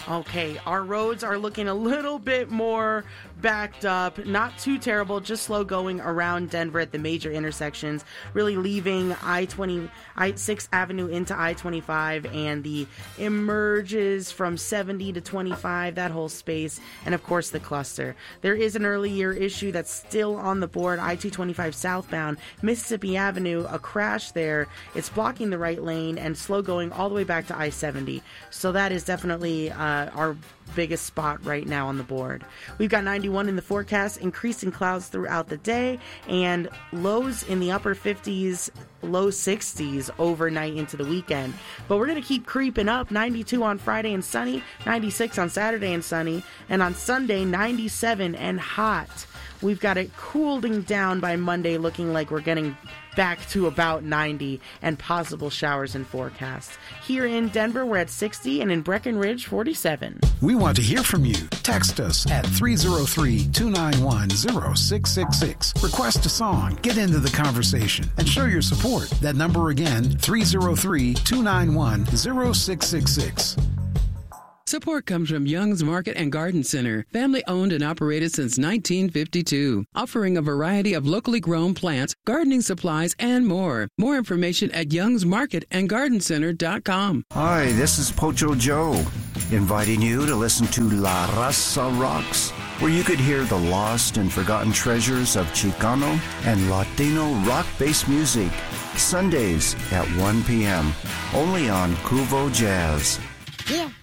Okay, our roads are looking a little bit more backed up. Not too terrible, just slow going around Denver at the major intersections, really leaving I-6th Avenue into I-25 and the emerges from 70 to 25, that whole space, and of course the cluster. There is an early year issue that's still on the board, I-225 southbound, Mississippi Avenue, a crash there. It's blocking the right lane and slow going all the way back to I-70. So that is definitely our biggest spot right now on the board. We've got 91 in the forecast, increasing clouds throughout the day, and lows in the upper 50s, low 60s overnight into the weekend. But we're going to keep creeping up. 92 on Friday and sunny, 96 on Saturday and sunny, and on Sunday, 97 and hot. We've got it cooling down by Monday, looking like we're getting back to about 90 and possible showers in forecast. Here in Denver, we're at 60, and in Breckenridge, 47. We want to hear from you. Text us at 303-291-0666. Request a song, get into the conversation, and show your support. That number again, 303-291-0666. Support comes from Young's Market and Garden Center, family owned and operated since 1952, offering a variety of locally grown plants, gardening supplies, and more. More information at youngsmarketandgardencenter.com. Hi, this is Pocho Joe, inviting you to listen to La Raza Rocks, where you could hear the lost and forgotten treasures of Chicano and Latino rock-based music, Sundays at 1 p.m., only on Cuvo Jazz. Yeah.